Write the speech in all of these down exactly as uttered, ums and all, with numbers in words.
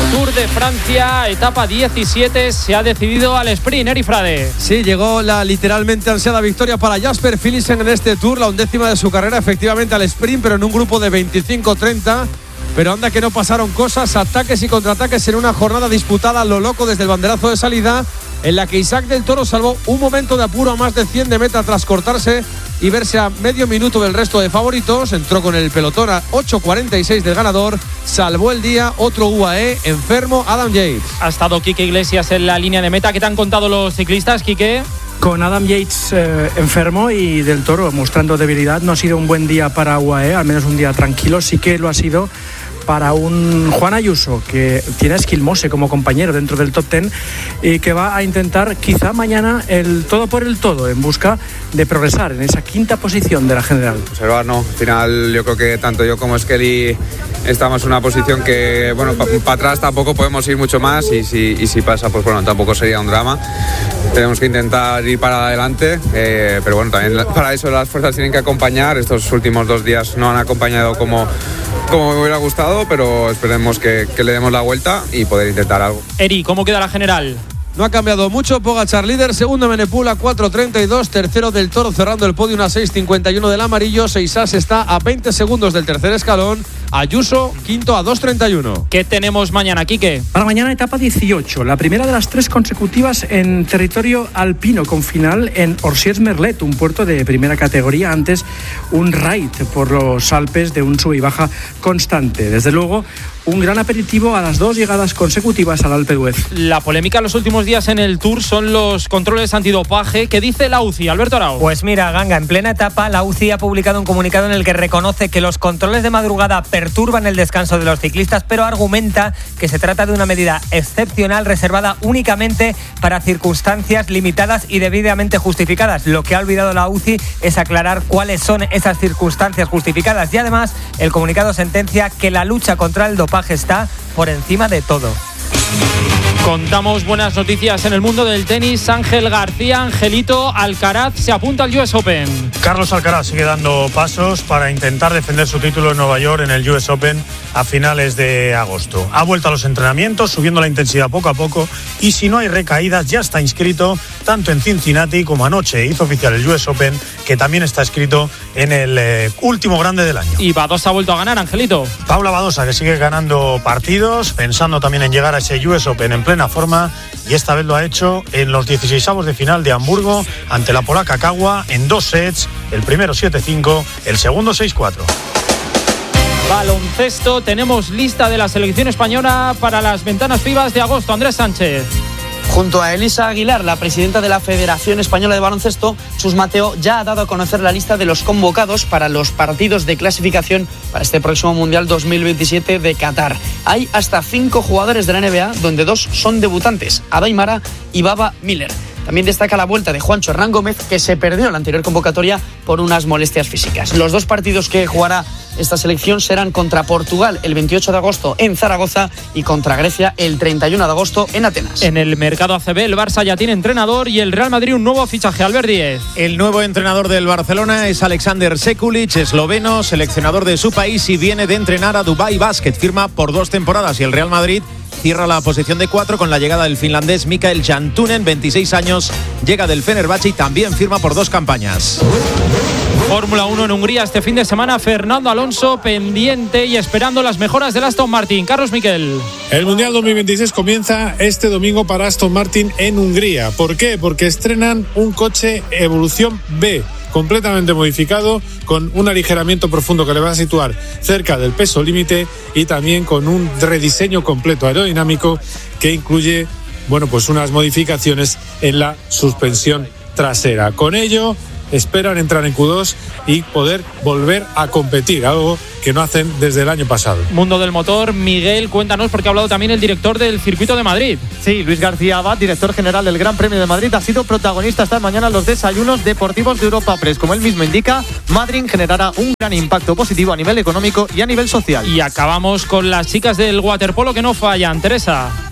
Tour de Francia, etapa diecisiete, se ha decidido al sprint, Eri Frade. Sí, llegó la literalmente ansiada victoria para Jasper Philipsen en este Tour, la undécima de su carrera, efectivamente al sprint, pero en un grupo de veinticinco treinta. Pero anda que no pasaron cosas, ataques y contraataques en una jornada disputada a lo loco desde el banderazo de salida, en la que Isaac del Toro salvó un momento de apuro a más de cien de meta tras cortarse y verse a medio minuto del resto de favoritos. Entró con el pelotón a ocho cuarenta y seis del ganador, salvó el día otro U A E enfermo, Adam Yates. Ha estado Quique Iglesias en la línea de meta. ¿Qué te han contado los ciclistas, Quique? Con Adam Yates eh, enfermo y del Toro mostrando debilidad, no ha sido un buen día para U A E, al menos un día tranquilo. Sí que lo ha sido para un Juan Ayuso, que tiene a Esquilmose como compañero dentro del top ten y que va a intentar quizá mañana el todo por el todo en busca de progresar en esa quinta posición de la general. Observar, no, al final yo creo que tanto yo como Skelly estamos en una posición que, bueno, para pa atrás tampoco podemos ir mucho más y si, y si pasa, pues bueno, tampoco sería un drama. Tenemos que intentar ir para adelante, eh, pero bueno, también para eso las fuerzas tienen que acompañar. Estos últimos dos días no han acompañado como, como me hubiera gustado, pero esperemos que, que le demos la vuelta y poder intentar algo. Eri, ¿cómo queda la general? No ha cambiado mucho, Pogačar líder, segundo Menepul a cuatro treinta y dos, tercero del Toro cerrando el podio a seis cincuenta y uno del amarillo, Seisas está a veinte segundos del tercer escalón, Ayuso quinto a dos treinta y uno. ¿Qué tenemos mañana, Quique? Para mañana etapa dieciocho, la primera de las tres consecutivas en territorio alpino con final en Orsières-Merlet, un puerto de primera categoría, antes un raid por los Alpes de un sub y baja constante. Desde luego, un gran aperitivo a las dos llegadas consecutivas al Alpe d'Huez. La polémica en los últimos días en el Tour son los controles antidopaje. ¿Qué dice la U C I? Alberto Arau. Pues mira, Ganga, en plena etapa la U C I ha publicado un comunicado en el que reconoce que los controles de madrugada perturban el descanso de los ciclistas, pero argumenta que se trata de una medida excepcional reservada únicamente para circunstancias limitadas y debidamente justificadas. Lo que ha olvidado la U C I es aclarar cuáles son esas circunstancias justificadas y además el comunicado sentencia que la lucha contra el dopaje está por encima de todo. Contamos buenas noticias en el mundo del tenis. Ángel García, Angelito, Alcaraz se apunta al U S Open. Carlos Alcaraz sigue dando pasos para intentar defender su título en Nueva York en el U S Open a finales de agosto. Ha vuelto a los entrenamientos, subiendo la intensidad poco a poco y si no hay recaídas ya está inscrito tanto en Cincinnati como anoche hizo oficial el U S Open, que también está inscrito en el eh, último grande del año. Y Badosa ha vuelto a ganar, Angelito. Paula Badosa, que sigue ganando partidos, pensando también en llegar a ese U S Open en plena forma, y esta vez lo ha hecho en los dieciseisavos de final de Hamburgo ante la polaca Kawa en dos sets, el primero siete cinco, el segundo seis cuatro. Baloncesto, tenemos lista de la selección española para las ventanas FIBA de agosto. Andrés Sánchez. Junto a Elisa Aguilar, la presidenta de la Federación Española de Baloncesto, Chus Mateo ya ha dado a conocer la lista de los convocados para los partidos de clasificación para este próximo Mundial dos mil veintisiete de Qatar. Hay hasta cinco jugadores de la N B A, donde dos son debutantes, Ada Aimara y Baba Miller. También destaca la vuelta de Juancho Hernán Gómez, que se perdió en la anterior convocatoria por unas molestias físicas. Los dos partidos que jugará esta selección serán contra Portugal el veintiocho de agosto en Zaragoza y contra Grecia el treinta y uno de agosto en Atenas. En el mercado A C B, el Barça ya tiene entrenador y el Real Madrid un nuevo fichaje. Albert Díez. El nuevo entrenador del Barcelona es Alexander Sekulic, esloveno, seleccionador de su país y viene de entrenar a Dubai Basket. Firma por dos temporadas y el Real Madrid cierra la posición de cuatro con la llegada del finlandés Mikael Jantunen, veintiséis años, llega del Fenerbahce y también firma por dos campañas. Fórmula uno en Hungría este fin de semana. Fernando Alonso pendiente y esperando las mejoras del Aston Martin. Carlos Miquel. El Mundial dos mil veintiséis comienza este domingo para Aston Martin en Hungría. ¿Por qué? Porque estrenan un coche Evolución B, completamente modificado, con un aligeramiento profundo que le va a situar cerca del peso límite y también con un rediseño completo aerodinámico que incluye, bueno, pues unas modificaciones en la suspensión trasera. Con ello esperan entrar en Q dos y poder volver a competir, algo que no hacen desde el año pasado. Mundo del motor, Miguel, cuéntanos, porque ha hablado también el director del Circuito de Madrid. Sí, Luis García Abad, director general del Gran Premio de Madrid, ha sido protagonista esta mañana en los desayunos deportivos de Europa Press. Como él mismo indica, Madrid generará un gran impacto positivo a nivel económico y a nivel social. Y acabamos con las chicas del waterpolo que no fallan. Teresa.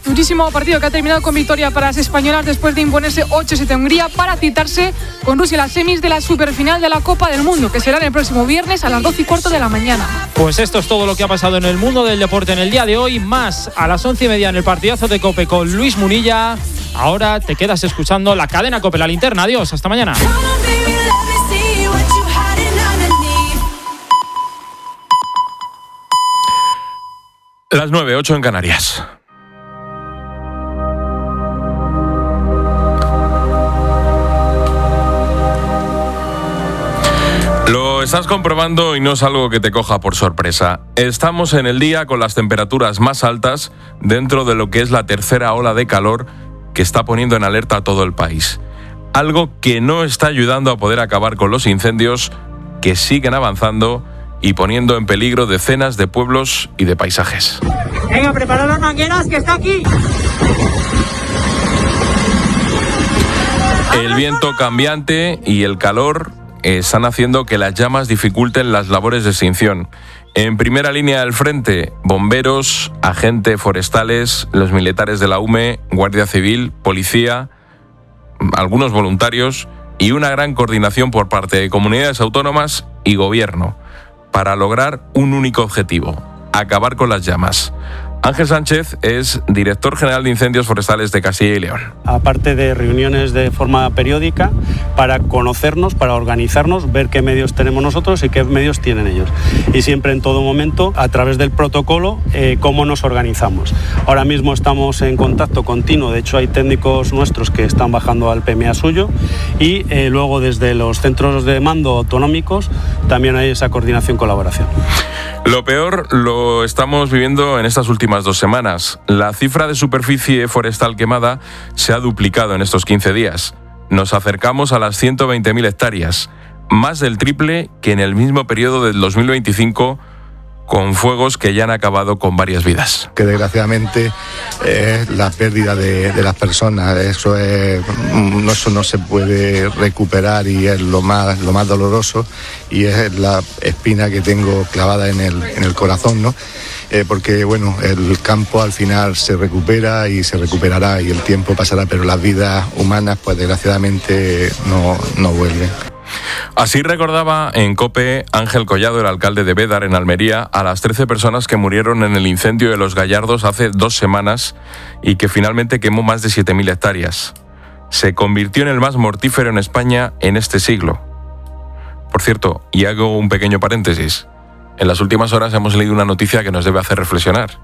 durísimo partido que ha terminado con victoria para las españolas después de imponerse ocho siete a Hungría para citarse con Rusia en las semis de la superfinal de la Copa del Mundo, que será el próximo viernes a las doce y cuarto de la mañana. Pues esto es todo lo que ha pasado en el mundo del deporte en el día de hoy, más a las once y media en el partidazo de COPE con Luis Munilla. Ahora te quedas escuchando la cadena COPE, la linterna. Adiós, hasta mañana. Las nueve, ocho en Canarias. Lo estás comprobando y no es algo que te coja por sorpresa. Estamos en el día con las temperaturas más altas dentro de lo que es la tercera ola de calor que está poniendo en alerta a todo el país. Algo que no está ayudando a poder acabar con los incendios que siguen avanzando y poniendo en peligro decenas de pueblos y de paisajes. Venga, preparad las mangueras, que está aquí. El viento cambiante y el calor están haciendo que las llamas dificulten las labores de extinción. En primera línea del frente, bomberos, agentes forestales, los militares de la U M E, Guardia Civil, policía, algunos voluntarios y una gran coordinación por parte de comunidades autónomas y gobierno para lograr un único objetivo: acabar con las llamas. Ángel Sánchez es director general de Incendios Forestales de Castilla y León. Aparte de reuniones de forma periódica para conocernos, para organizarnos, ver qué medios tenemos nosotros y qué medios tienen ellos. Y siempre en todo momento, a través del protocolo, eh, cómo nos organizamos. Ahora mismo estamos en contacto continuo, de hecho hay técnicos nuestros que están bajando al P M A suyo y eh, luego desde los centros de mando autonómicos también hay esa coordinación, colaboración. Lo peor lo estamos viviendo en estas últimas dos semanas. La cifra de superficie forestal quemada se ha duplicado en estos quince días. Nos acercamos a las ciento veinte mil hectáreas, más del triple que en el mismo periodo del dos mil veinticinco, con fuegos que ya han acabado con varias vidas. Que desgraciadamente es la pérdida de, de las personas, eso, es, eso no se puede recuperar y es lo más, lo más doloroso y es la espina que tengo clavada en el, en el corazón, ¿no? Eh, porque bueno, el campo al final se recupera y se recuperará y el tiempo pasará, pero las vidas humanas pues desgraciadamente no, no vuelven. Así recordaba en COPE Ángel Collado, el alcalde de Bédar, en Almería, a las trece personas que murieron en el incendio de Los Gallardos hace dos semanas y que finalmente quemó más de siete mil hectáreas. Se convirtió en el más mortífero en España en este siglo. Por cierto, y hago un pequeño paréntesis, en las últimas horas hemos leído una noticia que nos debe hacer reflexionar.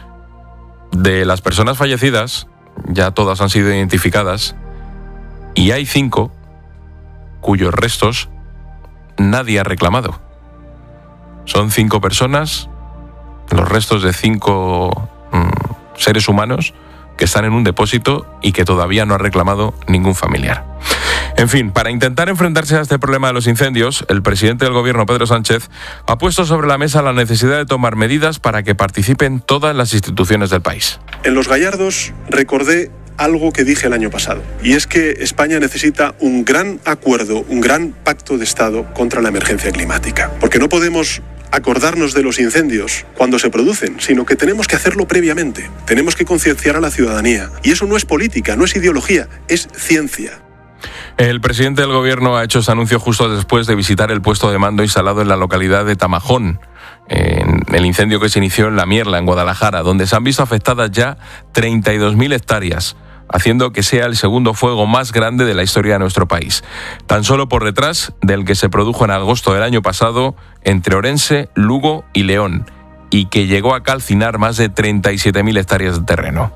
De las personas fallecidas, ya todas han sido identificadas, y hay cinco cuyos restos nadie ha reclamado. Son cinco personas, los restos de cinco mmm, seres humanos que están en un depósito y que todavía no ha reclamado ningún familiar. En fin, para intentar enfrentarse a este problema de los incendios, el presidente del gobierno, Pedro Sánchez, ha puesto sobre la mesa la necesidad de tomar medidas para que participen todas las instituciones del país. En Los Gallardos recordé algo que dije el año pasado, y es que España necesita un gran acuerdo, un gran pacto de Estado contra la emergencia climática, porque no podemos acordarnos de los incendios cuando se producen, sino que tenemos que hacerlo previamente, tenemos que concienciar a la ciudadanía, y eso no es política, no es ideología, es ciencia. El presidente del gobierno ha hecho ese anuncio justo después de visitar el puesto de mando instalado en la localidad de Tamajón, en el incendio que se inició en La Mierla, en Guadalajara, donde se han visto afectadas ya treinta y dos mil hectáreas, haciendo que sea el segundo fuego más grande de la historia de nuestro país, tan solo por detrás del que se produjo en agosto del año pasado entre Orense, Lugo y León, y que llegó a calcinar más de treinta y siete mil hectáreas de terreno.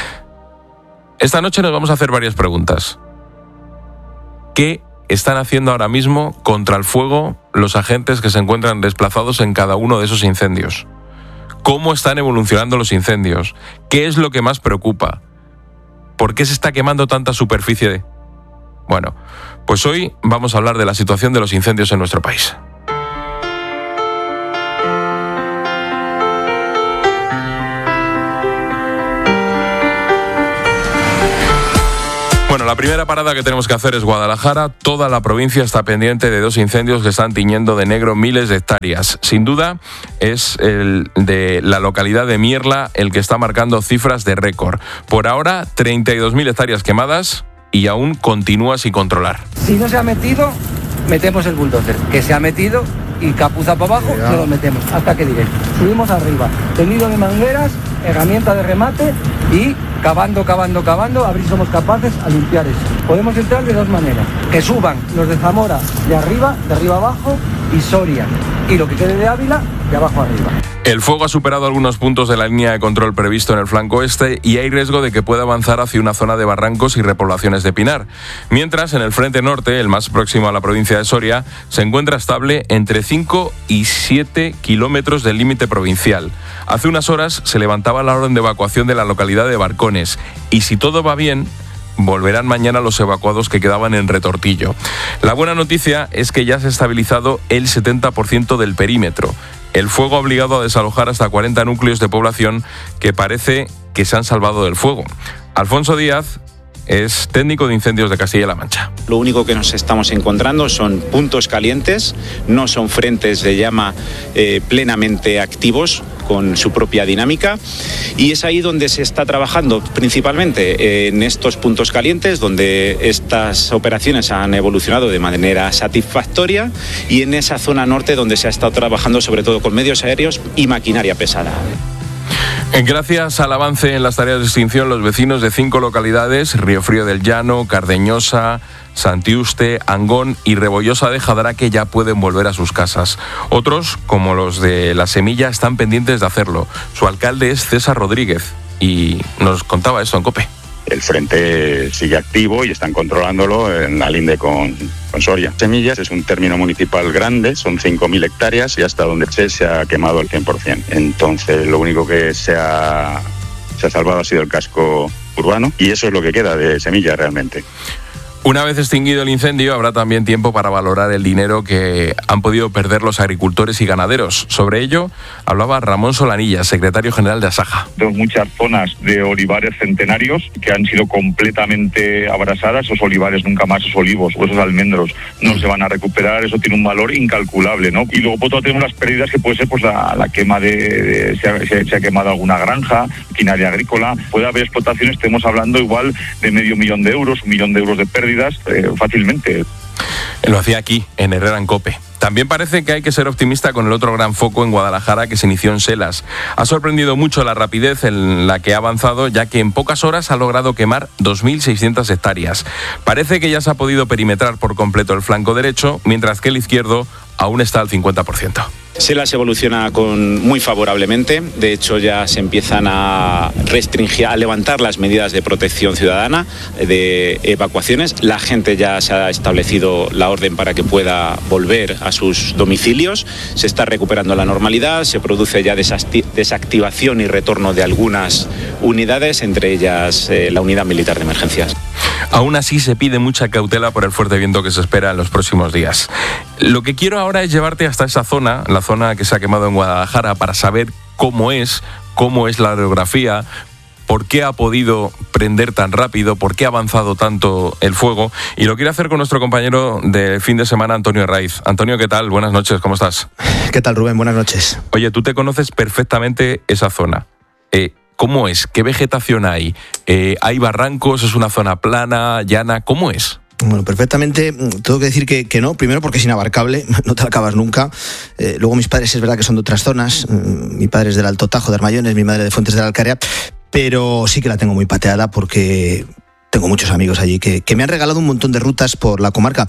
Esta noche nos vamos a hacer varias preguntas. ¿Qué están haciendo ahora mismo contra el fuego los agentes que se encuentran desplazados en cada uno de esos incendios? ¿Cómo están evolucionando los incendios? ¿Qué es lo que más preocupa? ¿Por qué se está quemando tanta superficie? Bueno, pues hoy vamos a hablar de la situación de los incendios en nuestro país. Bueno, la La primera parada que tenemos que hacer es Guadalajara. Toda la provincia está pendiente de dos incendios que están tiñendo de negro miles de hectáreas. Sin duda es el de la localidad de Mierla el que está marcando cifras de récord. Por ahora, treinta y dos mil hectáreas quemadas y aún continúa sin controlar. Si no se ha metido, metemos el bulldozer. Que se ha metido y capuza para abajo, no lo metemos. Hasta que diréis. Subimos arriba. Tendido de mangueras, herramienta de remate y cavando, cavando, cavando, a ver si somos capaces a limpiar eso. Podemos entrar de dos maneras. Que suban los de Zamora de arriba, de arriba abajo, y Soria. Y lo que quede de Ávila, de abajo arriba. El fuego ha superado algunos puntos de la línea de control previsto en el flanco este y hay riesgo de que pueda avanzar hacia una zona de barrancos y repoblaciones de pinar. Mientras, en el frente norte, el más próximo a la provincia de Soria, se encuentra estable entre cinco y siete kilómetros del límite provincial. Hace unas horas se levantaba la orden de evacuación de la localidad de Barcones y si todo va bien, volverán mañana los evacuados que quedaban en Retortillo. La buena noticia es que ya se ha estabilizado el setenta por ciento del perímetro. El fuego ha obligado a desalojar hasta cuarenta núcleos de población que parece que se han salvado del fuego. Alfonso Díaz es técnico de incendios de Castilla-La Mancha. Lo único que nos estamos encontrando son puntos calientes, no son frentes de llama eh, plenamente activos con su propia dinámica y es ahí donde se está trabajando principalmente, eh, en estos puntos calientes donde estas operaciones han evolucionado de manera satisfactoria y en esa zona norte donde se ha estado trabajando sobre todo con medios aéreos y maquinaria pesada. Gracias al avance en las tareas de extinción, los vecinos de cinco localidades, Riofrío del Llano, Cardeñosa, Santiuste, Angón y Rebollosa de Jadraque ya pueden volver a sus casas. Otros, como los de La Semilla, están pendientes de hacerlo. Su alcalde es César Rodríguez y nos contaba esto en COPE. El frente sigue activo y están controlándolo en la linde con, con Soria. Semillas es un término municipal grande, son cinco mil hectáreas y hasta donde se, se ha quemado el cien por ciento. Entonces lo único que se ha, se ha salvado ha sido el casco urbano y eso es lo que queda de Semillas realmente. Una vez extinguido el incendio, habrá también tiempo para valorar el dinero que han podido perder los agricultores y ganaderos. Sobre ello hablaba Ramón Solanilla, secretario general de Asaja. Tenemos muchas zonas de olivares centenarios que han sido completamente abrasadas. Esos olivares nunca más, esos olivos o esos almendros no se van a recuperar. Eso tiene un valor incalculable, ¿no? Y luego por otro lado tenemos las pérdidas que puede ser pues la, la quema de, de se, ha, se, se ha quemado alguna granja, maquinaria agrícola. Puede haber explotaciones, estamos hablando igual de medio millón de euros, un millón de euros de pérdidas. Eh, fácilmente. Lo hacía aquí, en Herrera en COPE. También parece que hay que ser optimista con el otro gran foco en Guadalajara que se inició en Selas. Ha sorprendido mucho la rapidez en la que ha avanzado, ya que en pocas horas ha logrado quemar dos mil seiscientas hectáreas. Parece que ya se ha podido perimetrar por completo el flanco derecho, mientras que el izquierdo aún está al cincuenta por ciento. Selas evoluciona con muy favorablemente, de hecho ya se empiezan a restringir, a levantar las medidas de protección ciudadana, de evacuaciones. La gente ya se ha establecido la orden para que pueda volver a sus domicilios, se está recuperando la normalidad, se produce ya desactivación y retorno de algunas unidades, entre ellas eh, la unidad militar de emergencias. Aún así se pide mucha cautela por el fuerte viento que se espera en los próximos días. Lo que quiero ahora es llevarte hasta esa zona, la zona que se ha quemado en Guadalajara, para saber cómo es, cómo es la orografía, por qué ha podido prender tan rápido, por qué ha avanzado tanto el fuego. Y lo quiero hacer con nuestro compañero de fin de semana, Antonio Raiz. Antonio, ¿qué tal? Buenas noches, ¿cómo estás? ¿Qué tal, Rubén? Buenas noches. Oye, tú te conoces perfectamente esa zona. Eh, ¿Cómo es? ¿Qué vegetación hay? Eh, ¿Hay barrancos? ¿Es una zona plana, llana? ¿Cómo es? Bueno, perfectamente. Tengo que decir que, que no. Primero porque es inabarcable, no te la acabas nunca. Eh, luego mis padres es verdad que son de otras zonas. Mi padre es del Alto Tajo, de Armayones, mi madre de Fuentes de la Alcarea. Pero sí que la tengo muy pateada porque tengo muchos amigos allí que, que me han regalado un montón de rutas por la comarca.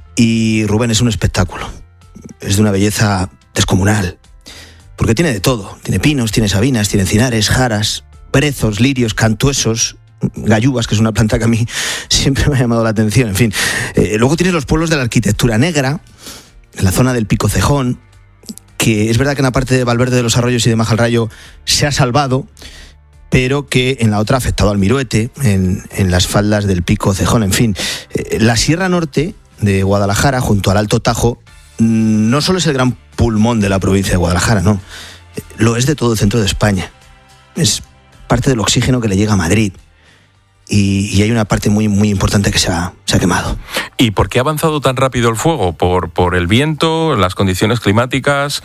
Y Rubén, es un espectáculo. Es de una belleza descomunal. Porque tiene de todo. Tiene pinos, tiene sabinas, tiene encinares, jaras, brezos, lirios, cantuesos, gallubas, que es una planta que a mí siempre me ha llamado la atención. En fin, eh, luego tienes los pueblos de la arquitectura negra, en la zona del Pico Cejón, que es verdad que en la parte de Valverde de los Arroyos y de Majalrayo se ha salvado, pero que en la otra ha afectado al Miruete, en, en las faldas del Pico Cejón. En fin, eh, la Sierra Norte de Guadalajara, junto al Alto Tajo, no solo es el gran pulmón de la provincia de Guadalajara, no, lo es de todo el centro de España. Es parte del oxígeno que le llega a Madrid. y, y hay una parte muy, muy importante que se ha, se ha quemado. ¿Y por qué ha avanzado tan rápido el fuego? ¿Por, por el viento, las condiciones climáticas?